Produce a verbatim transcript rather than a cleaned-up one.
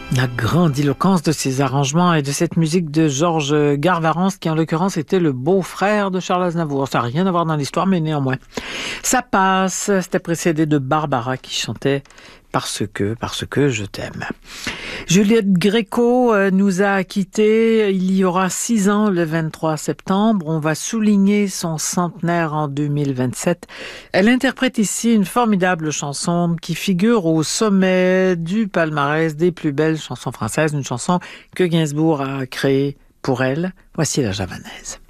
La grandiloquence de ces arrangements et de cette musique de Georges Garvarence, qui en l'occurrence était le beau-frère de Charles Aznavour. Ça n'a rien à voir dans l'histoire, mais néanmoins. Ça passe, c'était précédé de Barbara qui chantait « Parce que, parce que je t'aime ». Juliette Gréco nous a quittés il y aura six ans, le vingt-trois septembre. On va souligner son centenaire en deux mille vingt-sept. Elle interprète ici une formidable chanson qui figure au sommet du palmarès des plus belles chansons françaises, une chanson que Gainsbourg a créée pour elle. Voici la javanaise.